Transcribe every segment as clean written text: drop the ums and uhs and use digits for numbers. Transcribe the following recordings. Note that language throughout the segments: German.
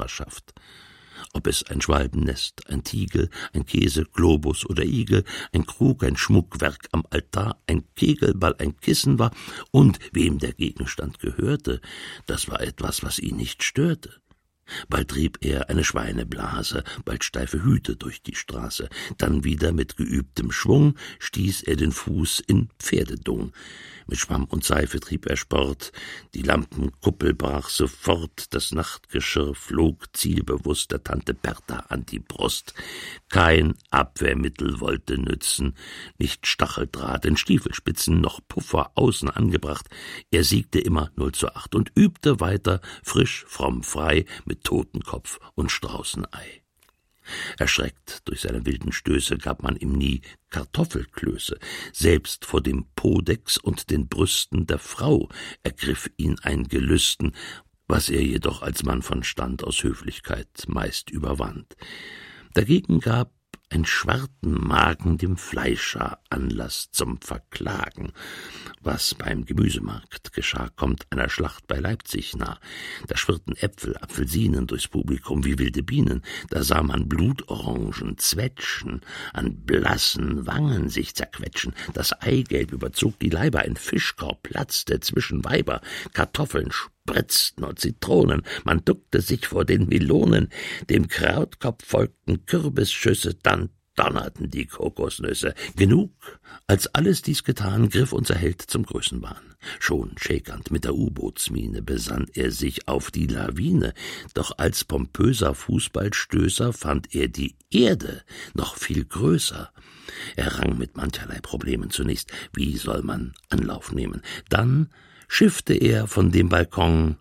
Nachbarschaft. Ob es ein Schwalbennest, ein Tiegel, ein Käse, Globus oder Igel, ein Krug, ein Schmuckwerk am Altar, ein Kegelball, ein Kissen war und wem der Gegenstand gehörte, das war etwas, was ihn nicht störte. Bald trieb er eine Schweineblase, bald steife Hüte durch die Straße, dann wieder mit geübtem Schwung stieß er den Fuß in Pferdedung. Mit Schwamm und Seife trieb er Sport, die Lampenkuppel brach sofort, das Nachtgeschirr flog zielbewusst der Tante Bertha an die Brust. Kein Abwehrmittel wollte nützen, nicht Stacheldraht in Stiefelspitzen, noch Puffer außen angebracht. Er siegte immer 0:8 und übte weiter, frisch, fromm, frei, mit Totenkopf und Straußenei. Erschreckt durch seine wilden Stöße gab man ihm nie Kartoffelklöße. Selbst vor dem Podex und den Brüsten der Frau ergriff ihn ein Gelüsten, was er jedoch als Mann von Stand aus Höflichkeit meist überwand. Dagegen gab ein Schwartenmagen dem Fleischer Anlass zum Verklagen. Was beim Gemüsemarkt geschah, kommt einer Schlacht bei Leipzig nah. Da schwirrten Äpfel, Apfelsinen durchs Publikum wie wilde Bienen. Da sah man Blutorangen zwetschen, an blassen Wangen sich zerquetschen. Das Eigelb überzog die Leiber, ein Fischkorb platzte zwischen Weiber, Kartoffeln spritzten und Zitronen, man duckte sich vor den Melonen, dem Krautkopf folgten Kürbisschüsse, dann donnerten die Kokosnüsse. Genug, als alles dies getan, griff unser Held zum Größenwahn. Schon schäkernd mit der U-Bootsmine besann er sich auf die Lawine, doch als pompöser Fußballstößer fand er die Erde noch viel größer. Er rang mit mancherlei Problemen zunächst, wie soll man Anlauf nehmen? Dann schiffte er von dem Balkon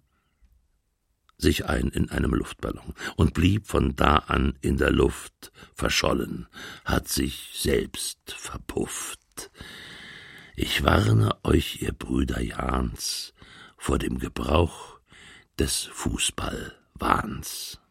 sich ein in einem Luftballon und blieb von da an in der Luft verschollen, hat sich selbst verpufft. Ich warne euch, ihr Brüder Jahns, vor dem Gebrauch des Fußballwahns.